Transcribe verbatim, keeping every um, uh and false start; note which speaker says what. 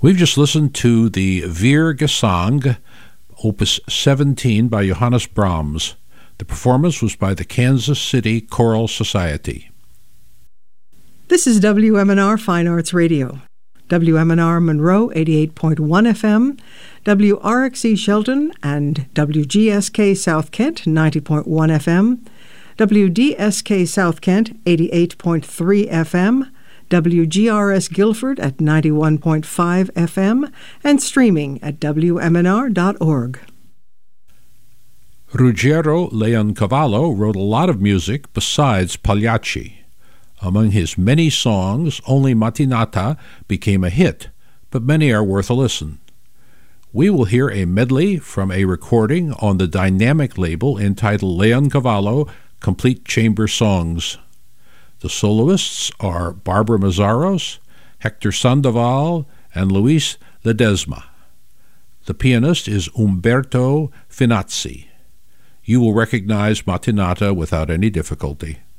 Speaker 1: We've just listened to the Vier Gesang, Opus seventeen by Johannes Brahms. The performance was by the Kansas City Choral Society.
Speaker 2: This is W M N R Fine Arts Radio. W M N R Monroe, eighty-eight point one F M, W R X E Shelton and W G S K South Kent, ninety point one F M, W D S K South Kent, eighty-eight point three F M, W G R S Guilford at ninety-one point five F M, and streaming at W M N R dot org.
Speaker 1: Ruggiero Leoncavallo wrote a lot of music besides Pagliacci. Among his many songs, only Mattinata became a hit, but many are worth a listen. We will hear a medley from a recording on the Dynamic label entitled Leoncavallo Complete Chamber Songs. The soloists are Barbara Mazzaros, Hector Sandoval, and Luis Ledesma. The pianist is Umberto Finazzi. You will recognize Mattinata without any difficulty.